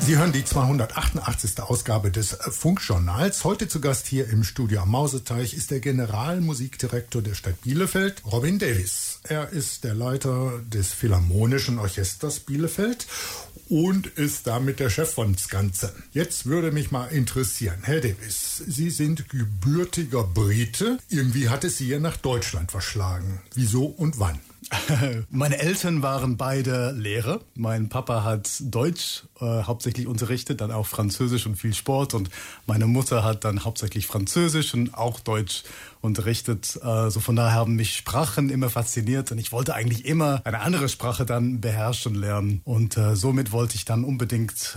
Sie hören die 288. Ausgabe des Funkjournals. Heute zu Gast hier im Studio am Mauseteich ist der Generalmusikdirektor der Stadt Bielefeld, Robin Davis. Er ist der Leiter des Philharmonischen Orchesters Bielefeld und ist damit der Chef von das Ganze. Jetzt würde mich mal interessieren, Herr Davis, Sie sind gebürtiger Brite. Irgendwie hat es Sie ja nach Deutschland verschlagen. Wieso und wann? Meine Eltern waren beide Lehrer. Mein Papa hat Deutsch hauptsächlich unterrichtet, dann auch Französisch und viel Sport. Und meine Mutter hat dann hauptsächlich Französisch und auch Deutsch unterrichtet. So von daher haben mich Sprachen immer fasziniert. Und ich wollte eigentlich immer eine andere Sprache dann beherrschen lernen. Und somit wollte ich dann unbedingt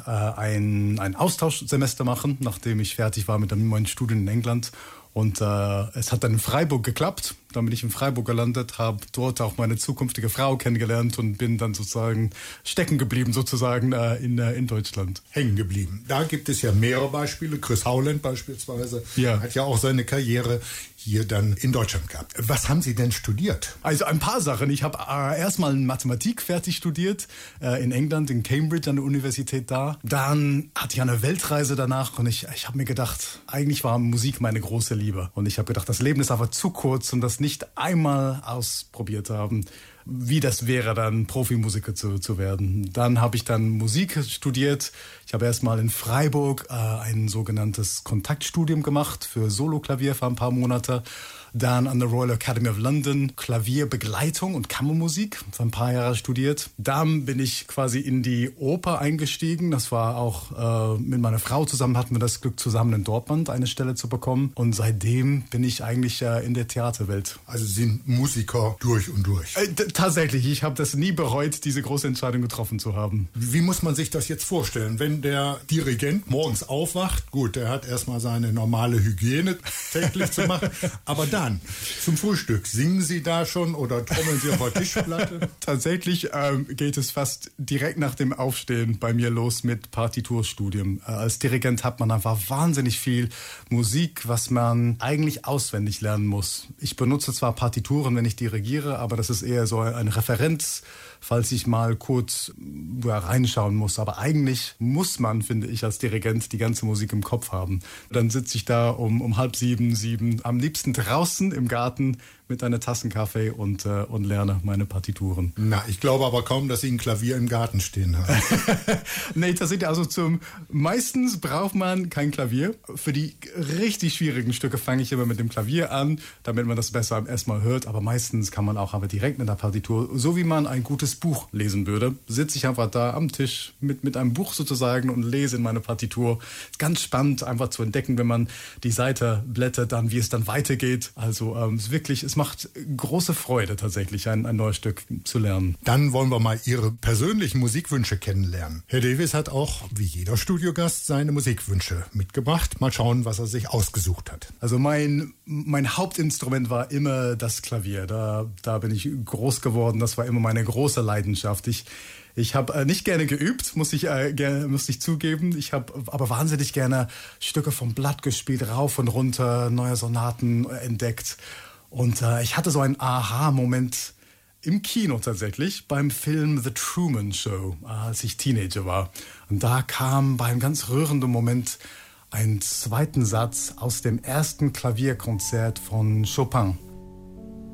ein Austauschsemester machen, nachdem ich fertig war mit meinem Studium in England. Und es hat dann in Freiburg geklappt. Dann bin ich in Freiburg gelandet, habe dort auch meine zukünftige Frau kennengelernt und bin dann sozusagen stecken geblieben sozusagen in Deutschland. Hängen geblieben. Da gibt es ja mehrere Beispiele. Chris Howland beispielsweise hat ja auch seine Karriere hier dann in Deutschland gehabt. Was haben Sie denn studiert? Also ein paar Sachen. Ich habe erstmal Mathematik fertig studiert in England, in Cambridge an der Universität da. Dann hatte ich eine Weltreise danach und ich habe mir gedacht, eigentlich war Musik meine große Liebe. Und ich habe gedacht, das Leben ist aber zu kurz, um das nicht einmal ausprobiert haben, wie das wäre, dann Profimusiker zu werden. Dann habe ich dann Musik studiert. Ich habe erstmal in Freiburg ein sogenanntes Kontaktstudium gemacht für Solo-Klavier für ein paar Monate. Dann an der Royal Academy of London Klavierbegleitung und Kammermusik für ein paar Jahre studiert. Dann bin ich quasi in die Oper eingestiegen. Das war auch mit meiner Frau zusammen, hatten wir das Glück, zusammen in Dortmund eine Stelle zu bekommen. Und seitdem bin ich eigentlich in der Theaterwelt. Also Sie sind Musiker durch und durch? Tatsächlich, ich habe das nie bereut, diese große Entscheidung getroffen zu haben. Wie muss man sich das jetzt vorstellen? Wenn der Dirigent morgens aufwacht, gut, der hat erstmal seine normale Hygiene täglich zu machen, aber dann zum Frühstück, singen Sie da schon oder trommeln Sie auf der Tischplatte? Tatsächlich geht es fast direkt nach dem Aufstehen bei mir los mit Partiturstudium. Als Dirigent hat man einfach wahnsinnig viel Musik, was man eigentlich auswendig lernen muss. Ich benutze zwar Partituren, wenn ich dirigiere, aber das ist eher so eine Referenz, falls ich mal kurz reinschauen muss. Aber eigentlich muss man, finde ich, als Dirigent die ganze Musik im Kopf haben. Dann sitze ich da um 6:30, 7, am liebsten draußen im Garten mit einer Tasse Kaffee und lerne meine Partituren. Na, ich glaube aber kaum, dass Sie ein Klavier im Garten stehen haben. Nee, tatsächlich, also meistens braucht man kein Klavier. Für die richtig schwierigen Stücke fange ich immer mit dem Klavier an, damit man das besser erstmal hört. Aber meistens kann man auch aber direkt mit der Partitur, so wie man ein gutes Buch lesen würde, sitze ich einfach da am Tisch mit einem Buch sozusagen und lese in meine Partitur. Ist ganz spannend, einfach zu entdecken, wenn man die Seite blättert, dann wie es dann weitergeht. Also es macht große Freude tatsächlich, ein neues Stück zu lernen. Dann wollen wir mal Ihre persönlichen Musikwünsche kennenlernen. Herr Davis hat auch, wie jeder Studiogast, seine Musikwünsche mitgebracht. Mal schauen, was er sich ausgesucht hat. Also mein Hauptinstrument war immer das Klavier. Da bin ich groß geworden. Das war immer meine große Leidenschaft. Ich habe nicht gerne geübt, muss ich zugeben. Ich habe aber wahnsinnig gerne Stücke vom Blatt gespielt, rauf und runter, neue Sonaten entdeckt. Und ich hatte so einen Aha-Moment im Kino tatsächlich, beim Film The Truman Show, als ich Teenager war. Und da kam bei einem ganz rührenden Moment ein zweiten Satz aus dem ersten Klavierkonzert von Chopin.